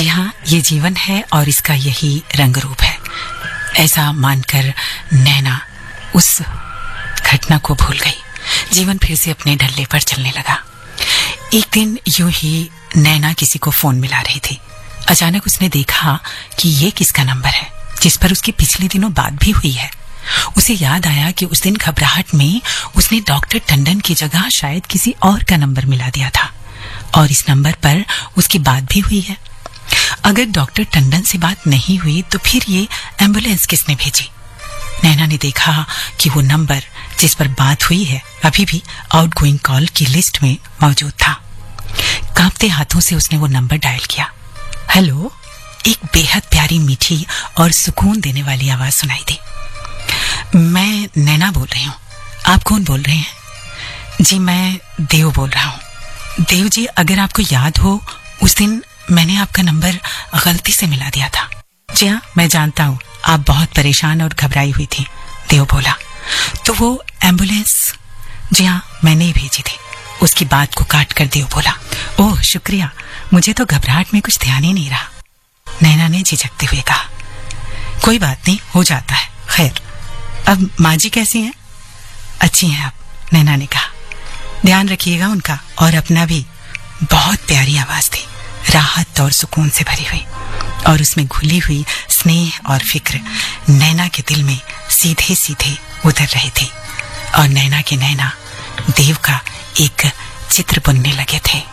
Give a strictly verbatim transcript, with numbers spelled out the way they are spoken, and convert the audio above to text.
जी हाँ, ये जीवन है और इसका यही रंग रूप है, ऐसा मानकर नैना उस घटना को भूल गई। जीवन फिर से अपने ढल्ले पर चलने लगा। एक दिन यूं ही नैना किसी को फोन मिला रही थी। अचानक उसने देखा कि ये किसका नंबर है जिस पर उसकी पिछले दिनों बात भी हुई है। उसे याद आया कि उस दिन घबराहट में उसने डॉक्टर टंडन की जगह शायद किसी और का नंबर मिला दिया था और इस नंबर पर उसकी बात भी हुई है। अगर डॉक्टर टंडन से बात नहीं हुई तो फिर ये एम्बुलेंस किसने भेजी? नैना ने देखा कि वो नंबर जिस पर बात हुई है अभी भी आउटगोइंग कॉल की लिस्ट में मौजूद था। कांपते हाथों से उसने वो नंबर डायल किया। हेलो, एक बेहद प्यारी, मीठी और सुकून देने वाली आवाज सुनाई दी। मैं नैना बोल रही हूँ। आप कौन बोल रहे हैं? जी, मैं देव बोल रहा हूँ। देव जी, अगर आपको याद हो उस दिन मैंने आपका नंबर गलती से मिला दिया था। जी हाँ, मैं जानता हूँ आप बहुत परेशान और घबराई हुई थी, देव बोला। तो वो एम्बुलेंस? जी हाँ, मैंने ही भेजी थी। उसकी बात को काट कर देव बोला। ओह शुक्रिया, मुझे तो घबराहट में कुछ ध्यान ही नहीं रहा। नैना ने झिझकते हुए कहा। कोई बात नहीं, हो जाता है। खैर, अब माँ जी कैसी हैं? अच्छी हैं आप, नैना ने कहा। ध्यान रखिएगा उनका और अपना भी। बहुत प्यारी आवाज थी, राहत और सुकून से भरी हुई, और उसमें घुली हुई स्नेह और फिक्र नैना के दिल में सीधे सीधे उतर रही थी और नैना के नैना देव का एक चित्र बुनने लगे थे।